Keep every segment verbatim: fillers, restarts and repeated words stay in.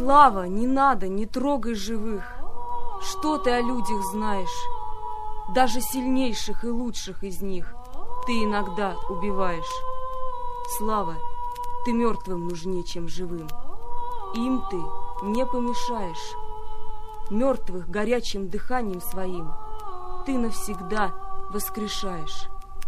Слава, не надо, не трогай живых. Что ты о людях знаешь? Даже сильнейших и лучших из них ты иногда убиваешь. Слава, ты мертвым нужнее, чем живым. Им ты не помешаешь. Мертвых горячим дыханием своим ты навсегда воскрешаешь.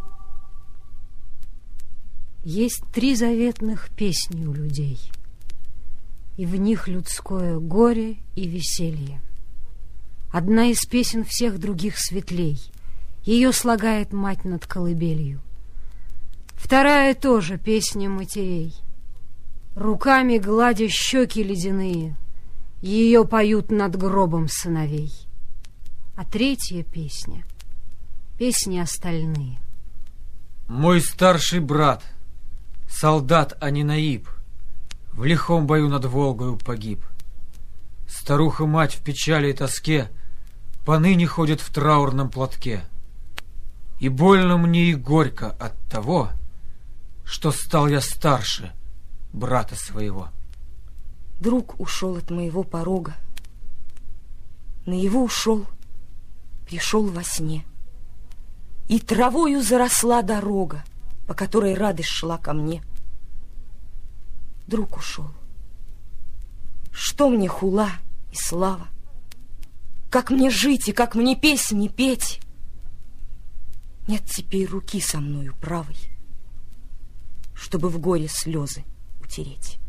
Есть три заветных песни у людей, и в них людское горе и веселье. Одна из песен всех других светлей, ее слагает мать над колыбелью. Вторая тоже песня матерей, руками гладя щеки ледяные, ее поют над гробом сыновей. А третья песня — песни остальные. Мой старший брат, солдат Анинаиб, в лихом бою над Волгою погиб. Старуха-мать в печали и тоске поныне ходит в траурном платке. И больно мне и горько от того, что стал я старше брата своего. Друг ушел от моего порога, на его ушел, пришел во сне. И травою заросла дорога, по которой радость шла ко мне. Друг ушел. Что мне хула и слава? Как мне жить и как мне песни петь? Нет теперь руки со мною правой, чтобы в горе слезы утереть.